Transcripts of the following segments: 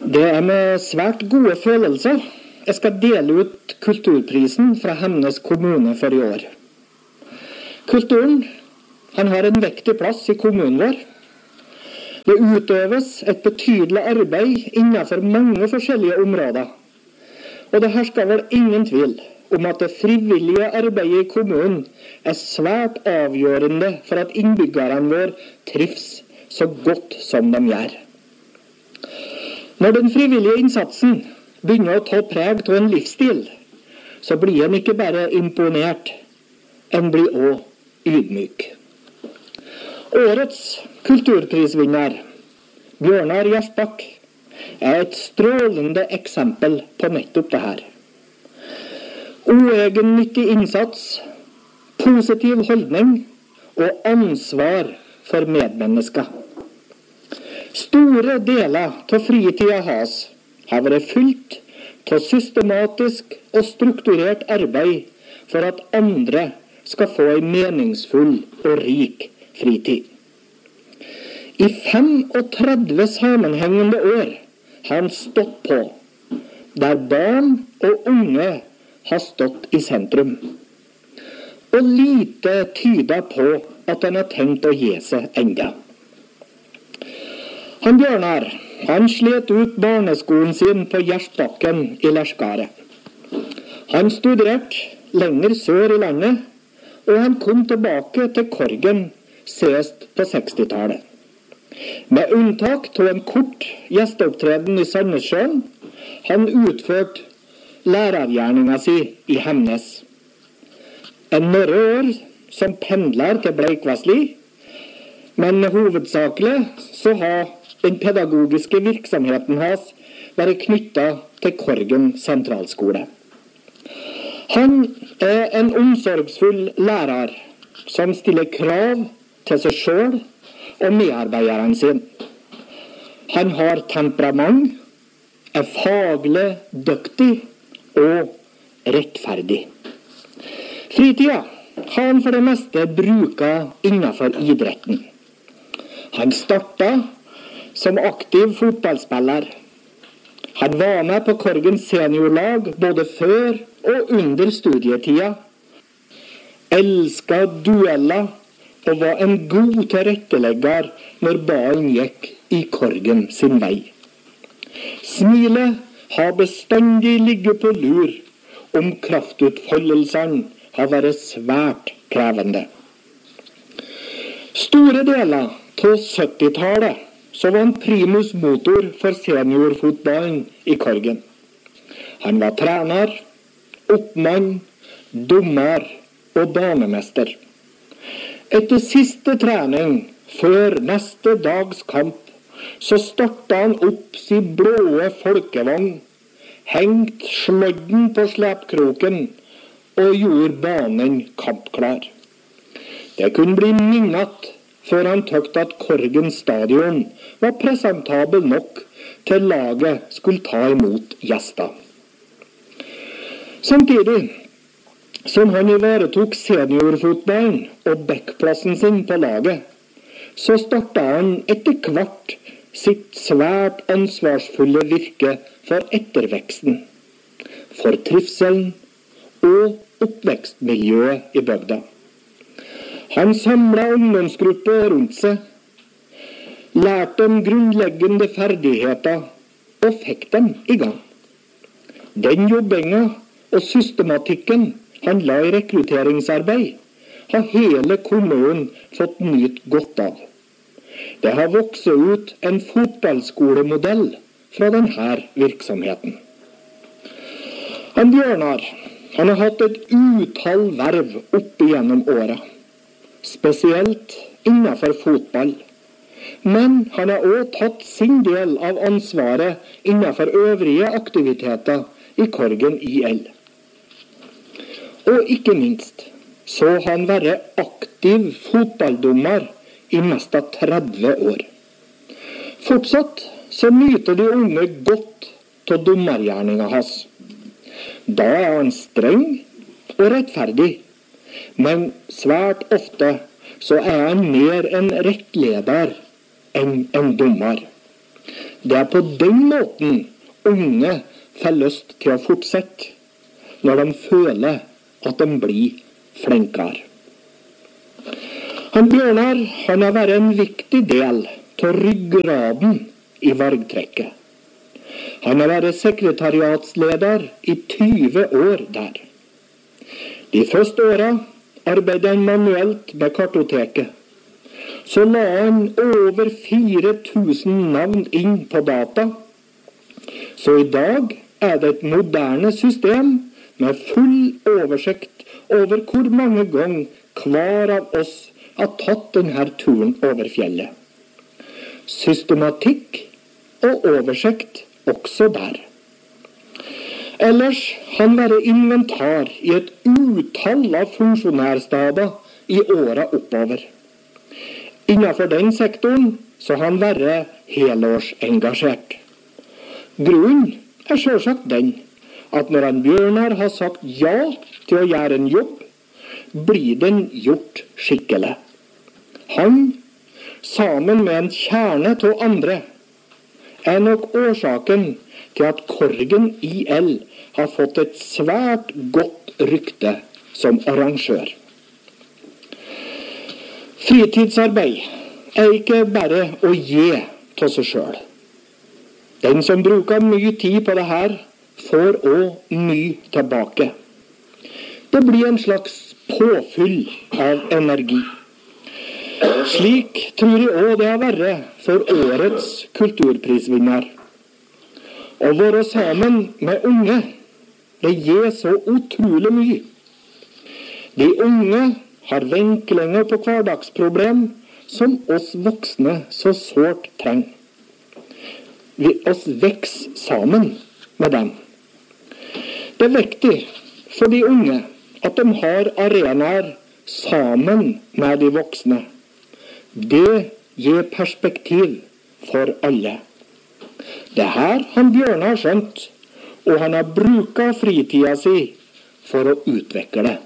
Det med svært gode følelser. Jeg skal dele ut kulturprisen fra Hemnes kommune for i år. Kulturen, han har en vektig plass i kommunen vår. Det utøves et betydelig arbeid innenfor mange forskjellige områder. Og det hersker vel ingen tvil om at det frivillige arbeidet i kommunen er svært avgjørende for at innbyggerne våre trives så godt som de gjør. Når den frivillige innsatsen begynner å ta preg av en livsstil, så blir en ikke bare imponert, en blir også ydmyk. Årets kulturprisvinner, Bjørnar Gjersbakk, er et strålende eksempel på nettopp det her. Uegennyttig innsats, positiv holdning og ansvar for medmennesker. Store deler av fritida hans har vært fullt av systematisk og strukturert arbeid for at andre skal få en meningsfull og rik fritid. I 35 sammenhengende år har han stått på, der barn og unge har stått i sentrum. Og lite tyder på at han har tenkt å gi seg enda. Han Bjørnar, han slet ut barneskolen sin på Gjersbakken i Lerskaret. Han studerte lenger sør i landet, og han kom tilbake til Korgen sist på 60-tallet. Med unntak av en kort gjesteopptreden i Sandnessjøen, han utførte lærergjerninga si i Hemnes. En noen år som pendler til Bleikvassli, men hovedsakelig så har den pedagogiske virksomheten hans vært knyttet til Korgen sentralskole. Han er en omsorgsfull lærer som stiller krav til seg selv og medarbeideren sin. Han har temperament, er faglig dyktig og rettferdig. Fritida har han for det meste brukt innenfor idretten. Han startet som aktiv fotballspiller. Han var med på Korgens seniorlag både før og under studietida. Elsket dueller og var en god tilrettelegger når ballen gikk i Korgen sin vei. Smilet har bestandig ligget på lur om kraftutfoldelsene har vært svært krevende. Store deler av 70-tallet så var han primus motor for seniorfotballen i Korgen. Han var trener, oppmann, dommer og banemester. Etter siste trening, før neste dags kamp, så startet han opp sin blåe folkevogn, hengt slødden på slepkroken og gjorde banen kampklar. Det kunne bli minnet før han tykte at Korgen stadion var presentabel nok til laget skulle ta imot gjester. Samtidig som han ivaretok seniorfotballen og backplassen sin på laget, så startet han etter hvert sitt svært ansvarsfulle virke for etterveksten, for trivselen og oppvekstmiljøet i bygda. Han samlet ungdomsgrupper rundt seg, lærte dem grunnleggende ferdigheter og fikk dem i gang. Den jobbinga og systematikken han la i rekrutteringsarbeid, har hele kommunen fått nytt godt av. Det har vokset ut en fotballskolemodell fra denne virksomheten. Han Bjørnar, han har hatt et utall verv opp igjennom året, spesielt innenfor fotball. Men han har også tatt sin del av ansvaret innenfor øvrige aktiviteter i Korgen IL. Og ikke minst, så har han vært aktiv fotballdommer i mest av 30 år. Fortsatt så nyter de unge godt av dommergjerninga hans. Da er han streng og rettferdig, men svært ofte så er han mer en rettleder enn en dommer. Det på den måten unge får lyst til å fortsette, når de føler at de blir flinkere. Han Bjørnar, han har vært en viktig del til ryggraden i vargtrekket. Han har vært sekretariatsleder i 20 år der. De første årene arbeidet han manuelt med kartoteket. Så la han over 4000 navn inn på data. Så i dag det et moderne system med full oversikt over hvor mange ganger hver av oss har tatt denne turen over fjellet. Systematikk og oversikt også der. Ellers han være inventar i et utall av funksjonærstaber i åra oppover. Innenfor den sektoren så han være helårsengasjert. Grunnen selvsagt den at når han Bjørnar har sagt ja til å gjøre en jobb, blir den gjort skikkelig. Han, sammen med en kjerne til andre, nok årsaken til at Korgen IL har fått et svært godt rykte som arrangør. Fritidsarbeid ikke bare å gi til seg selv. Den som bruker mye tid på det her, får også mye tilbake. Det blir en slags påfyll av energi. Slik tror jeg også det har vært for årets kulturprisvinner. Å være sammen med unge, det gir så utrolig mye. De unge har vinklinger på hverdagsproblem som oss voksne så sårt trenger. Vi oss vokser sammen med dem. Det viktig for de unge at de har arenaer sammen med de voksne. Det gir perspektiv for alle. Det her han Bjørnar har skjønt, og han har brukt fritida si for å utvikle det.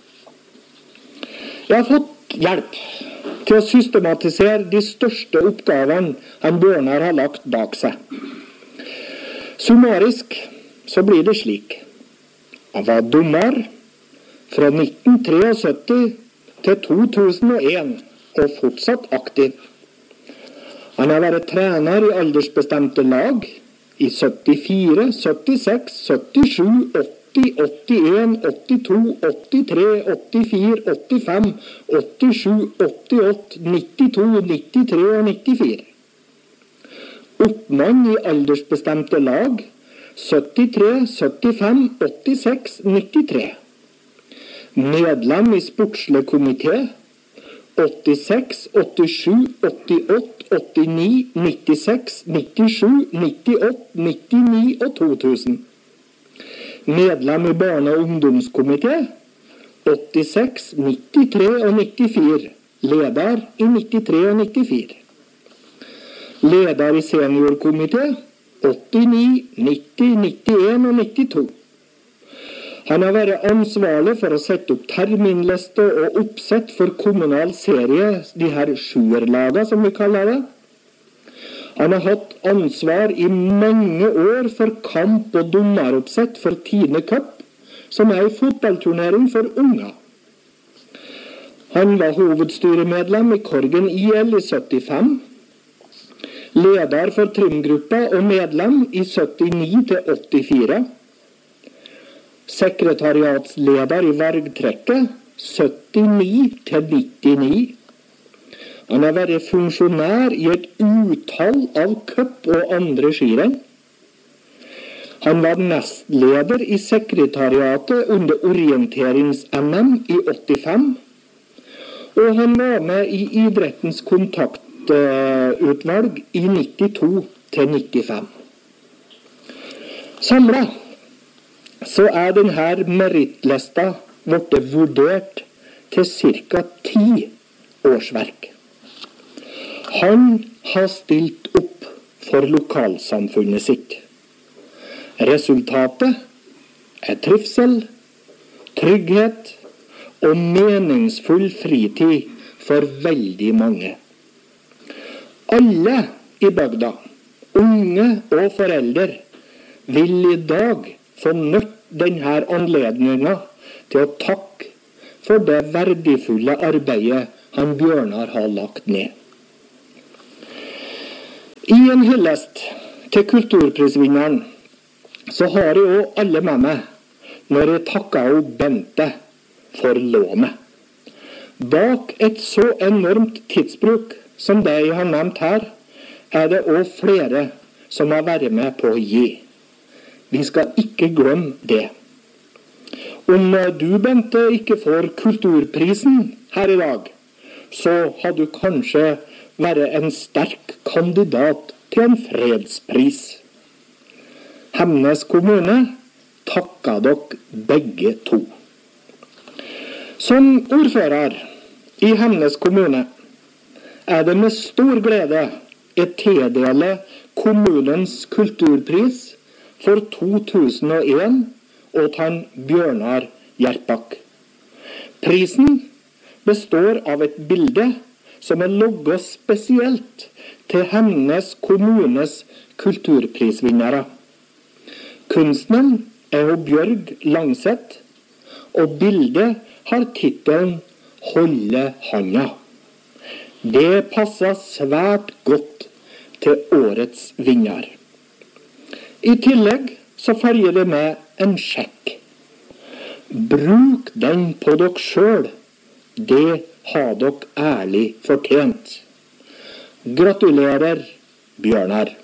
Jeg har fått hjelp til å systematisere de største oppgavene han Bjørnar har lagt bak seg. Summarisk så blir det slik. Han var dommer fra 1973 til 2001 og fortsatt aktiv. Han har vært trener i aldersbestemte lag i 74, 76, 77, 80, 81, 82, 83, 84, 85, 87, 88, 92, 93 og 94. Oppmann i aldersbestemte lag 73, 75, 86, 93. Medlem i sportslig komité 86, 87, 88, 89, 96, 97, 98, 99 og 2000. Medlem i barne- og ungdomskomité 86, 93 og 94. Leder i 93 og 94. Leder i seniorkomité 89, 90, 91 og 92. Han har vært ansvarlig for å sette opp terminliste og oppsett for kommunal serie, de her sjuerlaga som vi kaller det. Han har hatt ansvar i mange år for kamp og dommeroppsett for Tine Cup, som en fotballturnering for unger. Han var hovedstyremedlem i Korgen IL i 75, leder for trimgruppa og medlem i 79 til 84, sekretariatsleder i vargtrekket 79 til 99. Han har vært funksjonær i et utall av cup og andre skirenn. Han var nestleder i sekretariatet under orienterings-NM i 85, og han var med i idrettens kontaktutvalg i 92 til 95. Samlet så denne merittlista blitt vurdert til ca. 10 årsverk. Han har stilt opp for lokalsamfunnet sitt. Resultatet trivsel, trygghet og meningsfull fritid for veldig mange. Alle i bygda Unge og foreldre vil i dag få nytt denne anledningen til å takke for det verdifulle arbeidet han Bjørnar har lagt ned. I en hyllest til kulturprisvinneren så har jeg også alle med meg når jeg takker Bente for lånet. Bak et så enormt tidsbruk som det jeg har nevnt her, det også flere som har vært med på å gi. Vi skal ikke glemme det. Om du, Bente, ikke får kulturprisen her i dag, så har du kanskje vært en sterk kandidat til en fredspris. Hemnes kommune takker dere begge to. Som ordfører i Hemnes kommune det med stor glede jeg tildeler kommunens kulturpris for 2001 og til Bjørnar Hjertbakk. Prisen består av et bilde som logget spesielt til Hemnes kommunes kulturprisvinnere. Kunstneren Bjørg Langseth, og bildet har titelen «Holde handa». Det passer svært godt til årets vinner. I tillegg så følger det med en sjekk. Bruk den på dere selv. Det har dere ærlig fortjent. Gratulerer, Bjørnar.